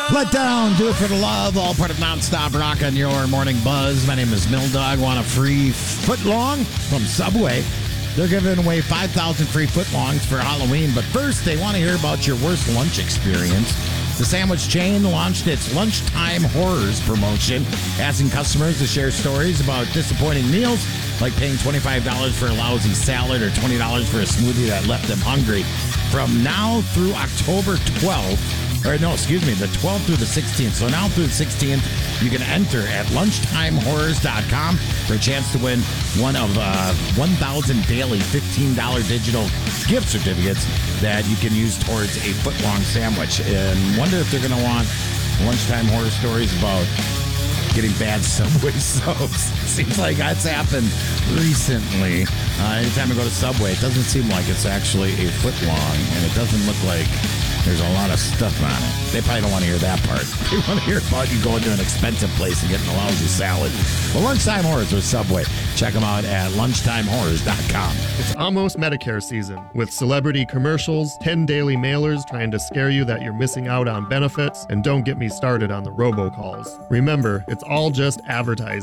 Let Down, Do It for the Love, all part of Nonstop Rock on your morning buzz. My name is Mill Dog. Want a free footlong from Subway? They're giving away 5,000 free footlongs for Halloween, but first they want to hear about your worst lunch experience. The sandwich chain launched its Lunchtime Horrors promotion, asking customers to share stories about disappointing meals, like paying $25 for a lousy salad or $20 for a smoothie that left them hungry. From now through October 12th, the 12th through the 16th. So now through the 16th, you can enter at lunchtimehorrors.com for a chance to win one of 1,000 daily $15 digital gift certificates that you can use towards a footlong sandwich. And wonder if they're going to want lunchtime horror stories about getting bad Subway subs. Seems like that's happened recently. Anytime I go to Subway, it doesn't seem like it's actually a foot long, and it doesn't look like there's a lot of stuff on it. They probably don't want to hear that part. They want to hear about you going to an expensive place and getting a lousy salad. Well, Lunchtime Horrors with Subway. Check them out at lunchtimehorrors.com. It's almost Medicare season, with celebrity commercials, 10 daily mailers trying to scare you that you're missing out on benefits, and don't get me started on the robocalls. Remember, it's all just advertising.